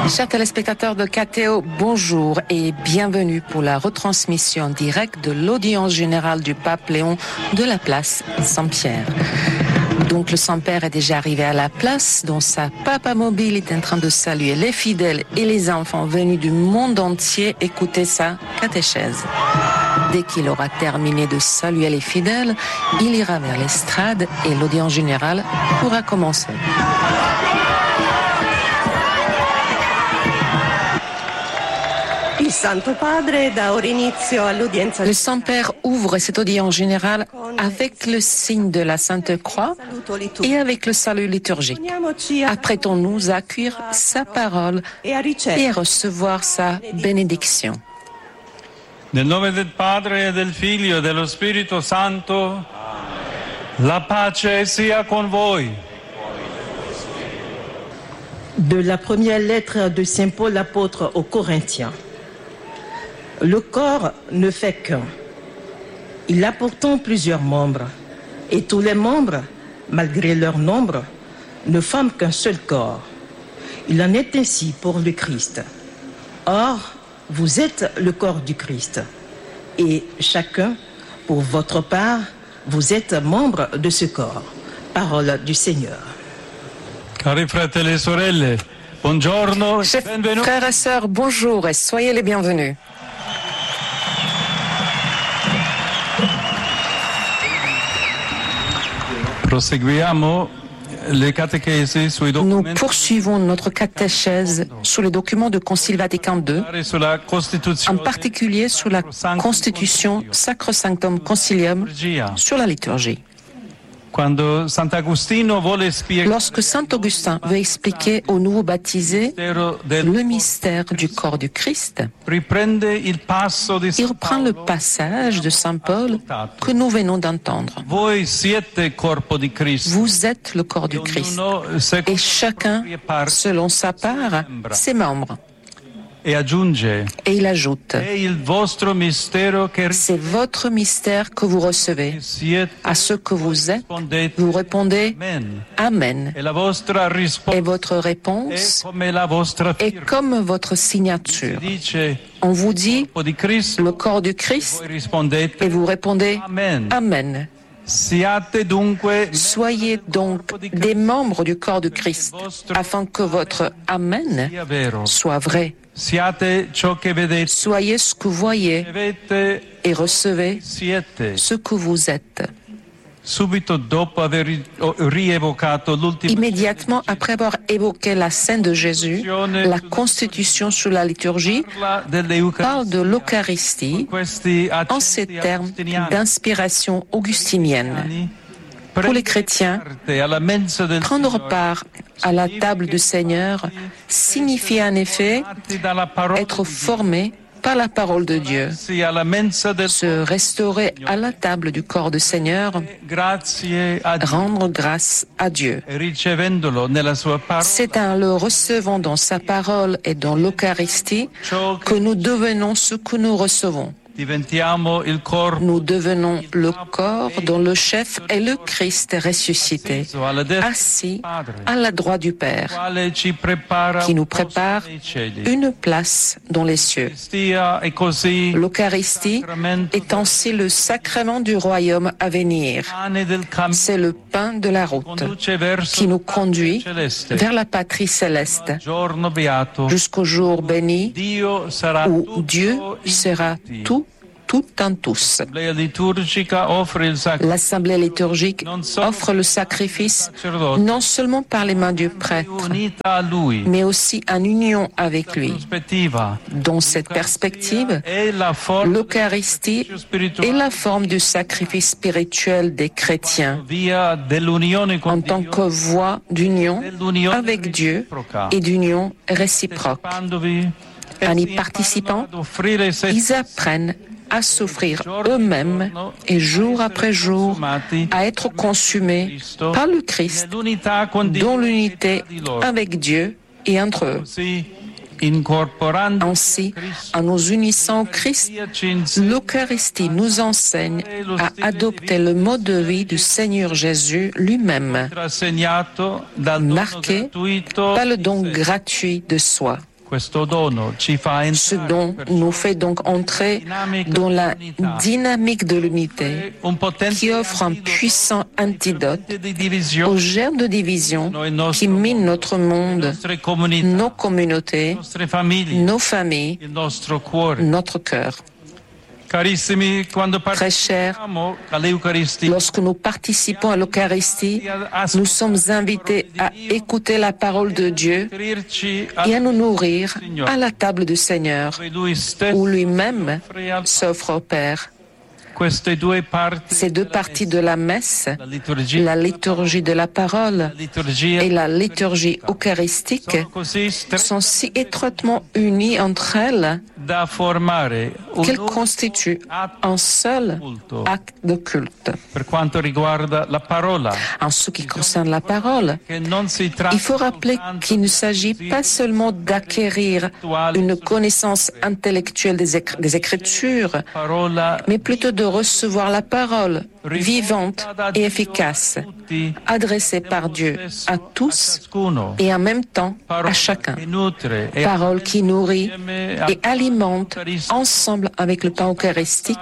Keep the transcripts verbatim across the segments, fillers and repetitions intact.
Chers téléspectateurs de K T O, bonjour et bienvenue pour la retransmission directe de l'audience générale du pape Léon de la place Saint-Pierre. Donc le Saint-Père est déjà arrivé à la place, dont sa papa mobile est en train de saluer les fidèles et les enfants venus du monde entier écouter sa catéchèse. Dès qu'il aura terminé de saluer les fidèles, il ira vers l'estrade et l'audience générale pourra commencer. Le Saint-Père ouvre cette audience générale avec le signe de la Sainte Croix et avec le salut liturgique. Apprêtons-nous à accueillir sa parole et à recevoir sa bénédiction. Nel nome del Padre e del Figlio e dello Spirito Santo, la pace sia con voi. De la première lettre de Saint Paul l'apôtre aux Corinthiens. Le corps ne fait qu'un. Il a pourtant plusieurs membres, et tous les membres, malgré leur nombre, ne forment qu'un seul corps. Il en est ainsi pour le Christ. Or, vous êtes le corps du Christ, et chacun, pour votre part, vous êtes membre de ce corps. Parole du Seigneur. Cari fratelli e sorelle, buongiorno, Chers benvenuti. frères et sœurs, bonjour et soyez les bienvenus. Proseguiamo le catechesi sui Nous documenti poursuivons notre catéchèse sous les documents du Concile Vatican deux, sulla en Costituzione particulier sur la Constitution Sacrosanctum Concilium sur la liturgie. Quando Sant'Agostino vuole spiegare Lorsque Saint Augustin veut expliquer aux nouveaux baptisés le mystère du corps du Christ, riprende il passo di il reprend le passage de Saint Paul que nous venons d'entendre. Voi siete corpo di Cristo. Vous êtes le corps du Christ et chacun, selon sa part, ses membres. E aggiunge, Et il ajoute, è il vostro mistero che c'est votre mystère que vous recevez. siete À ce que vous êtes, rispondete vous répondez Amen. Amen. E la vostra Et risposta votre è réponse come la vostra est firma. comme votre signature. Dice On vous dit corpo di Cristo, le corps du Christ voi rispondete et vous répondez Amen. Amen. Siate dunque Soyez donc des membres du corps du Christ, afin que votre Amen sia vero. soit vrai. Siate ciò che vedete, Soyez ce que vous voyez avete, et recevez siete. ce que vous êtes. Subito dopo aver ri- o- rievocato l'ultima Immédiatement après avoir évoqué la scène de Jésus, la constitution sur la liturgie parla dell'Eucaristia. parle de l'Eucharistie Questi en ces accenti termes agostiniani d'inspiration augustinienne. Pour les chrétiens, parte alla mensa del prendre Signore part à la table du Seigneur signifie en effet formati dalla parola être di Dio. formé par la parole de Dieu. Sì, alla mensa del Se restaurer à la table du corps du Seigneur, grazie a Dio. rendre grâce à Dieu. E ricevendolo nella sua parola, C'est en le recevant dans sa parole et dans l'Eucharistie ciò que che nous devenons ce que nous recevons. diventiamo il corpo Nous devenons le corps dont le chef est le Christ ressuscité, alla destra assis del Padre, à la droite du Père, quale ci prepara qui nous un posto prépare nei cieli. une place dans les cieux. L'Eucaristia è così L'Eucharistie sacramento est ainsi le sacrement du royaume à venir. pane del cammino C'est le pain de la route conduce verso qui nous conduit celeste. vers la patrie céleste Giorno beato, jusqu'au jour béni Dio sarà où tutto Dieu in sera tutti. tout, tout en tous. L'Assemblea liturgica offre il sacramento L'Assemblée liturgique offre le sacrifice non seulement par les mains du prêtre, unita a lui. mais aussi en union avec lui. Prospettiva Dans cette perspective, è la forma l'Eucharistie est la forme du sacrifice spirituel des chrétiens via dell'unione con en tant Dio, que voie d'union dell'unione avec Dieu reciproca. et d'union réciproque. Partecipandovi, En y essi participant, imparano ad offrire se ils apprennent à s'offrir eux-mêmes et jour après jour à être consumés par le Christ nell'unità condivisa dans l'unité di loro. avec Dieu et entre eux. Così, incorporando Ainsi, en nous unissant au Christ, l'Eucharistie nous enseigne à adopter le mode de vie du Seigneur Jésus lui-même, trasegnato dal dono marqué gratuito par le di don sé. gratuit de soi. Ce don nous fait donc entrer dans la dynamique de l'unité qui offre un puissant antidote aux germes de division qui minent notre monde, nos communautés, nos familles, notre cœur. Très cher, lorsque nous participons à l'Eucharistie, nous sommes invités à écouter la parole de Dieu et à nous nourrir à la table du Seigneur, où lui-même s'offre au Père. Ces deux parties de la messe, la liturgie de la parole et la liturgie eucharistique, sont si étroitement unies entre elles qu'elles constituent un seul acte de culte. En ce qui concerne la parole, il faut rappeler qu'il ne s'agit pas seulement d'acquérir une connaissance intellectuelle des, éc- des Écritures, mais plutôt de recevoir la parole vivante et efficace, adressée par Dieu à tous et en même temps à chacun. Parole qui nourrit et alimente ensemble avec le pain eucharistique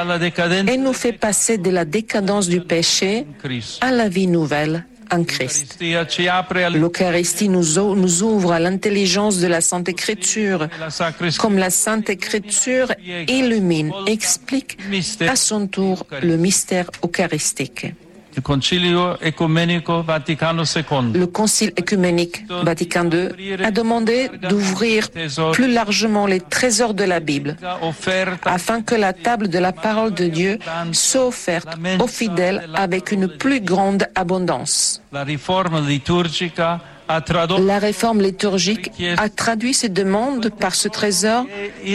et nous fait passer de la décadence du péché à la vie nouvelle en Christ. L'Eucharistie nous, o- nous ouvre à l'intelligence de la Sainte Écriture, comme la Sainte Écriture illumine, explique à son tour le mystère eucharistique. Il Concilio Ecumenico Vaticano secondo. Le Concile écuménique Vatican deux a demandé d'ouvrir plus largement les trésors de la Bible afin que la table de la parole de Dieu soit offerte aux fidèles avec une plus grande abondance. La riforma liturgica ha tradotto La réforme liturgique a traduit ces demandes par ce trésor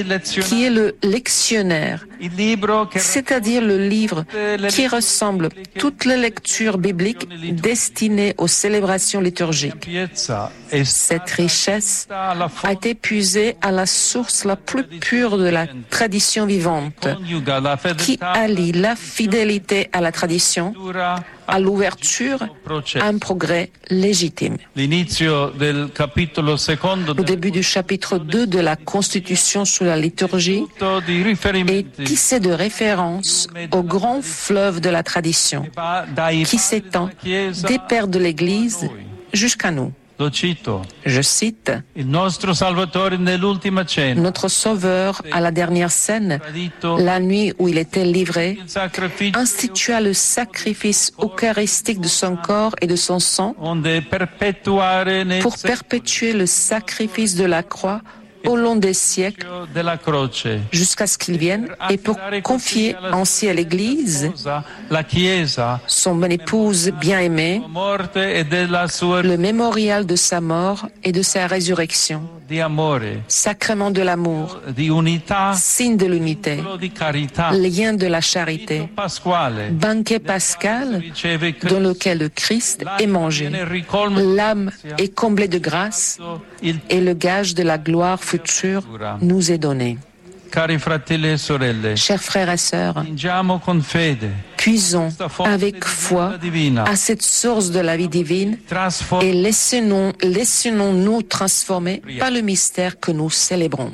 qui est le lectionnaire, il libro che c'est-à-dire le livre qui ressemble toutes les lectures bibliques destinées aux célébrations liturgiques. piezza è Cette richesse alla a été puisée à la source la plus pure de la tradition vivante, coniuga la qui fedeltà allie la fidélité à la tradition, à l'ouverture, à un progrès légitime. L'inizio del capitolo secondo Le début du chapitre deux de la Constitution sur la liturgie di est riferimenti tissé de références au grand fleuve de la tradition qui s'étend des pères de l'Église jusqu'à nous. Lo cito. Je cite, Il nostro Salvatore nell'ultima cena notre Sauveur à la dernière scène, tradito la nuit où il était livré, il sacrificio institua le sacrifice eucharistique de son corps et de son sang onde perpetuare nel pour perpétuer le sacrifice de la croix au long des siècles sacrificio della croce. jusqu'à ce qu'il vienne et pour confier ainsi à l'Église, La Chiesa, son bonne épouse bien-aimée, morte e della sua le mémorial de sa mort et de sa résurrection, di amore, sacrement de l'amour, di unità, signe de l'unité, di carità, lien de la charité, pasquale, banquet pascal riceve dans lequel le Christ est mangé. L'âme est comblée de grâce il et le gage de la gloire future nous est donné. Cari fratelli e sorelle, Chers frères et sœurs, ingiamo con fede, puisons avec foi à cette source de la vie divine et trasformare laissons-nous laissons-nous transformer par le mystère que nous célébrons.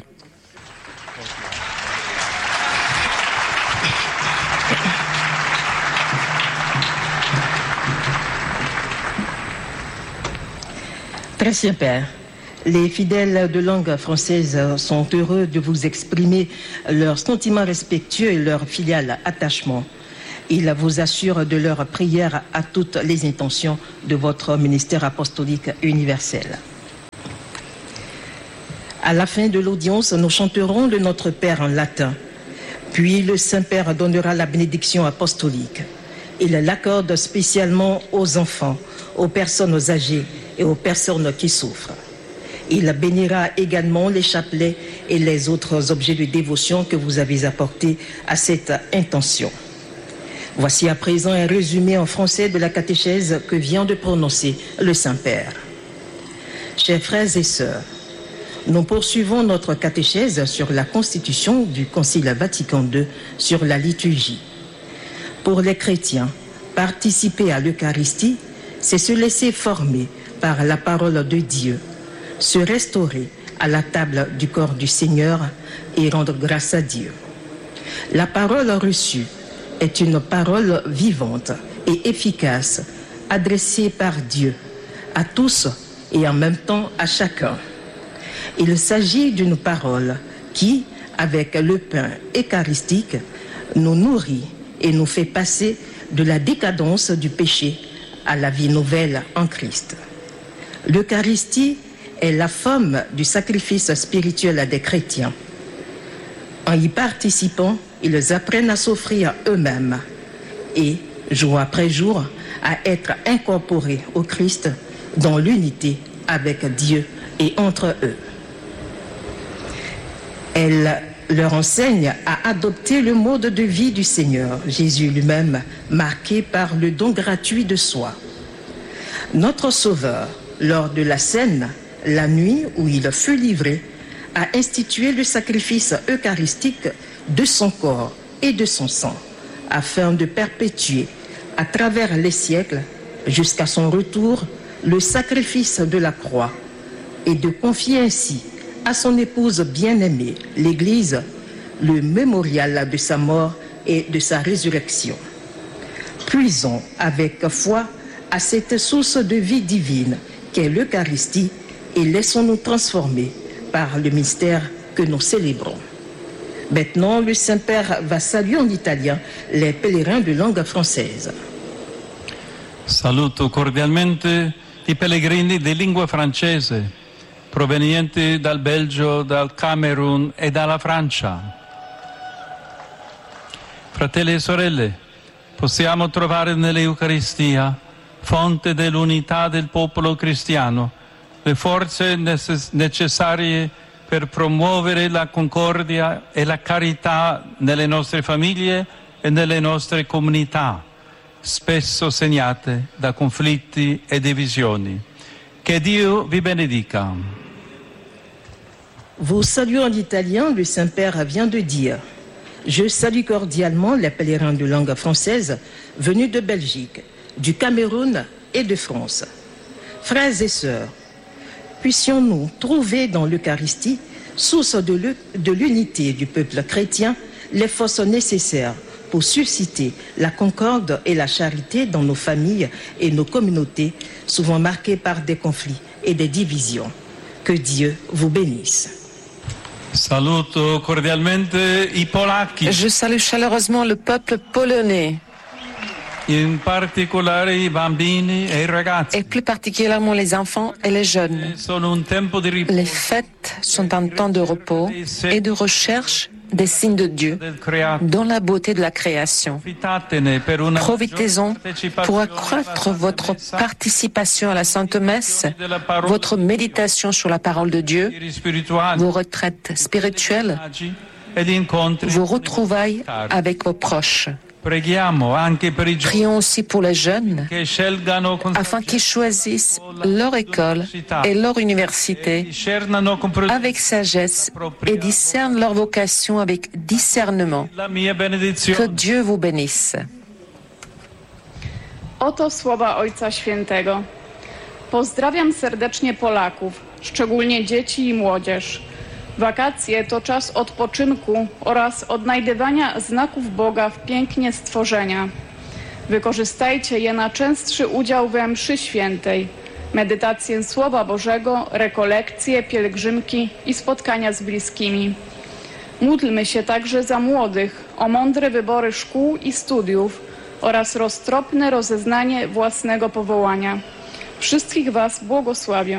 Très Saint Père, les fidèles de langue française sont heureux de vous exprimer leurs sentiments respectueux et leur filial attachement. Ils vous assurent de leur prière à toutes les intentions de votre ministère apostolique universel. À la fin de l'audience, nous chanterons le Notre Père en latin. Puis le Saint-Père donnera la bénédiction apostolique. Il l'accorde spécialement aux enfants, aux personnes âgées et aux personnes qui souffrent. Il bénira également les chapelets et les autres objets de dévotion que vous avez apportés à cette intention. Voici à présent un résumé en français de la catéchèse que vient de prononcer le Saint-Père. Chers frères et sœurs, nous poursuivons notre catéchèse sur la constitution du Concile Vatican deux sur la liturgie. Pour les chrétiens, participer à l'Eucharistie, c'est se laisser former par la parole de Dieu, se restaurer à à la table du corps du Seigneur et rendre grâce à Dieu. La parole reçue est une parole vivante et efficace, adressée par Dieu à tous et en même temps à chacun. Il s'agit d'une parole qui, avec le pain eucharistique, nous nourrit et nous fait passer de la décadence du péché à la vie nouvelle en Christ. L'Eucharistie est la forme du sacrifice spirituel des chrétiens. En y participant, ils apprennent à s'offrir eux-mêmes et, jour après jour, à être incorporés au Christ dans l'unité avec Dieu et entre eux. Elle leur enseigne à adopter le mode de vie du Seigneur, Jésus lui-même, marqué par le don gratuit de soi. Notre Sauveur, lors de la scène, la nuit où il fut livré, a institué le sacrifice eucharistique de son corps et de son sang, afin de perpétuer, à travers les siècles, jusqu'à son retour, le sacrifice de la croix, et de confier ainsi à son épouse bien-aimée, l'Église, le mémorial de sa mort et de sa résurrection. Puisons avec foi à cette source de vie divine qu'est l'Eucharistie et laissons-nous transformer par le mystère que nous célébrons. Maintenant, le Saint-Père va saluer en italien les pèlerins de langue française. Saluto cordialmente i pellegrini di lingua francese provenienti dal Belgio, dal Camerun e dalla Francia. Fratelli e sorelle, possiamo trovare nell'Eucaristia, fonte dell'unità del popolo cristiano, le forze necess- necessarie per promuovere la concordia e la carità nelle nostre famiglie e nelle nostre comunità, spesso segnate da conflitti e divisioni. Che Dio vi benedica. Vous saluez en italien, le Saint-Père vient de dire « Je salue cordialement les pèlerins de langue française venus de Belgique, du Cameroun et de France. Frères et sœurs, puissions-nous trouver dans l'Eucharistie, source de l'unité du peuple chrétien, les forces nécessaires pour susciter la concorde et la charité dans nos familles et nos communautés, souvent marquées par des conflits et des divisions. Que Dieu vous bénisse. Saluto cordialmente i polacchi. Je salue chaleureusement le peuple polonais. In particolare i bambini e i ragazzi. Et plus particulièrement les enfants et les jeunes. Sono un tempo di riposo. Les fêtes sont un temps de repos et de recherche des signes de Dieu dans la beauté de la création. Profitez-en pour accroître votre participation à la Sainte Messe, votre méditation sur la parole de Dieu, vos retraites spirituelles, vos retrouvailles avec vos proches. Prions aussi pour les jeunes, afin qu'ils choisissent leur école et leur université avec sagesse et discernent leur vocation avec discernement. Que Dieu vous bénisse. Oto słowa Ojca Świętego. Pozdrawiam serdecznie Polaków, szczególnie dzieci i młodzież. Wakacje to czas odpoczynku oraz odnajdywania znaków Boga w pięknie stworzenia. Wykorzystajcie je na częstszy udział we mszy świętej, medytację Słowa Bożego, rekolekcje, pielgrzymki i spotkania z bliskimi. Módlmy się także za młodych o mądre wybory szkół i studiów oraz roztropne rozeznanie własnego powołania. Wszystkich Was błogosławię.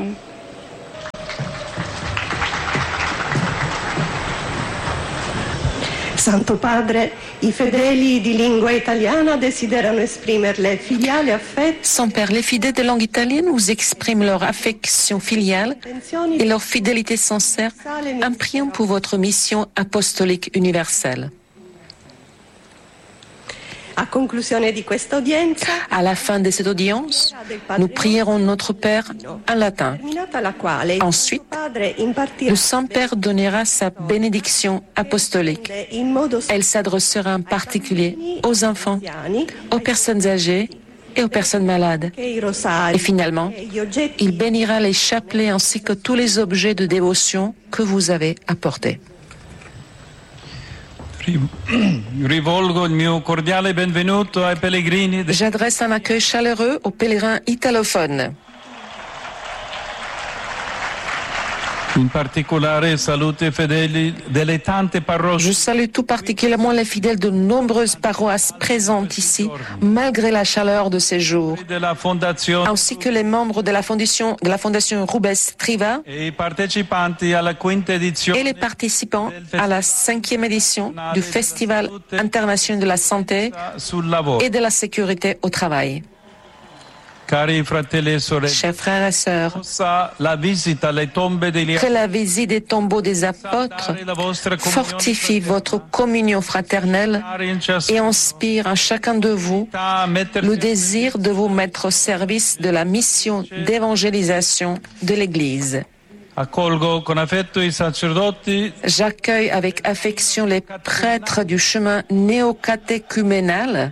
Santo Padre, i fedeli di lingua italiana desiderano esprimere le filiali affetto. Saint-Père, les fidèles de langue italienne vous expriment leur affection filiale et leur fidélité sincère en priant pour votre mission apostolique universelle. À la fin de cette audience, nous prierons notre Père en latin. Ensuite, le Saint-Père donnera sa bénédiction apostolique. Elle s'adressera en particulier aux enfants, aux personnes âgées et aux personnes malades. che i rosari Et finalement, e gli oggetti il bénira les chapelets ainsi que tous les objets de dévotion que vous avez apportés. Rivolgo il mio cordiale benvenuto ai pellegrini de- J'adresse un accueil chaleureux aux pèlerins italophones. In particolare saluto i fedeli delle tante parrocchie Je salue tout particulièrement les fidèles de nombreuses paroisses présentes ici, malgré la chaleur de ces jours, della Fondazione ainsi que les membres de la fondation, de la fondation Rubens Triva e i partecipanti alla quinta et edizione les participants à la cinquième édition du Festival international de la santé sul lavoro. et de la sécurité au travail. Cari fratelli e sorelle, Chers frères et sœurs, possa la visita alle tombe degli que la visite des tombeaux des apôtres la vostra fortifie votre communion fraternelle in et inspire à chacun de vous ciascuna mettersi le désir de vous mettre au service de la mission d'évangélisation de l'Église. Accolgo con affetto i sacerdoti J'accueille avec affection les prêtres du chemin néocatéchuménal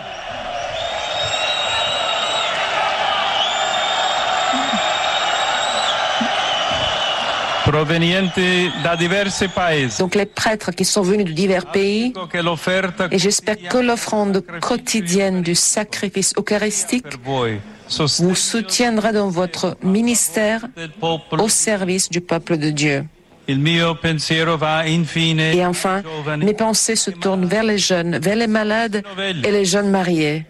provenienti da diversi paesi. donc les prêtres qui sont venus de divers pays, Che l'offerta et j'espère que l'offrande quotidienne du sacrifice eucharistique per voi vous soutiendra dans votre ministère del popolo. au service du peuple de Dieu. Il mio pensiero va infine Et enfin, ai giovani mes pensées se tournent vers les jeunes, vers les malades et les jeunes mariés.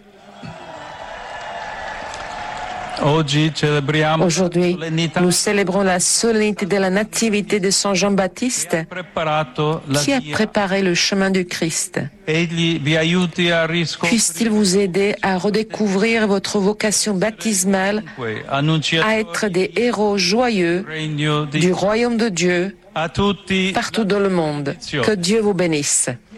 Oggi celebriamo Aujourd'hui, la solennità nous célébrons la solennité de la nativité de Saint Jean-Baptiste preparato la qui a via. préparé le chemin du Christ. Egli vi aiuti a riscoprire Puisse-t-il vous aider à redécouvrir votre vocation baptismale, à annunciatore être des héros joyeux del regno di du royaume de Dieu a tutti partout dans le monde. Que Dieu vous bénisse.